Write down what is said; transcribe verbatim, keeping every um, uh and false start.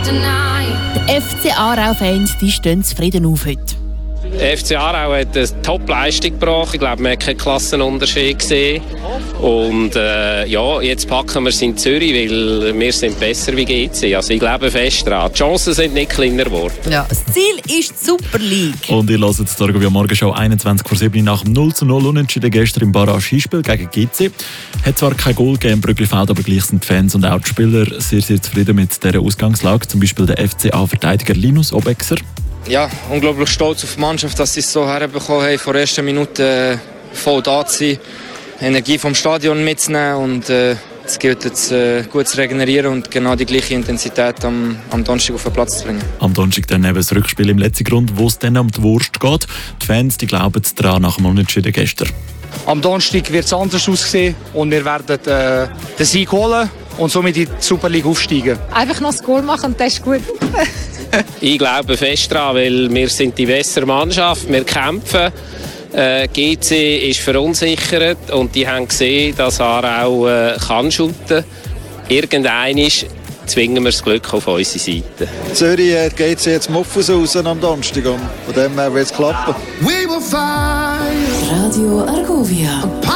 Die F C Aarau-Fans die stehen zufrieden auf heute. Der F C Aarau hat eine Top-Leistung gebracht. Ich glaube, man hat keinen Klassenunterschied gesehen. Und äh, ja, jetzt packen wir es in Zürich, weil wir sind besser wie G C. Also ich glaube fest dran. Die Chancen sind nicht kleiner geworden. Ja, das Ziel ist die Super League. Und ihr hört die Targovia Morgenshow einundzwanzig vor sieben nach dem null zu null Unentschieden gestern im Barrage-Hinspiel gegen G C. Hat zwar kein Goal gegeben im Brügglifeld, aber gleich sind die Fans und auch die Spieler sehr, sehr zufrieden mit dieser Ausgangslage. Zum Beispiel der F C A-Verteidiger Linus Obexer. Ja, unglaublich stolz auf die Mannschaft, dass sie es so herbekommen haben, vor der ersten Minute äh, voll da zu sein, Energie vom Stadion mitzunehmen und äh, es gilt jetzt äh, gut zu regenerieren und genau die gleiche Intensität am, am Donnerstag auf den Platz zu bringen. Am Donnerstag dann eben das Rückspiel im letzten Grund, wo es dann um die Wurst geht. Die Fans die glauben daran nach dem Unentschieden gestern. Am Donnerstag wird es anders aussehen und wir werden äh, den Sieg holen und somit in die Super League aufsteigen. Einfach noch das Goal machen und das ist gut. Ich glaube fest daran, weil wir sind die bessere Mannschaft, wir kämpfen. Äh, G C ist verunsichert und die haben gesehen, dass Aarau äh, kann shooten. Irgendeinmal zwingen wir das Glück auf unsere Seite. Zürich hat G C jetzt Muffus raus am Donnerstag und von dem her wird es klappen. Radio Argovia.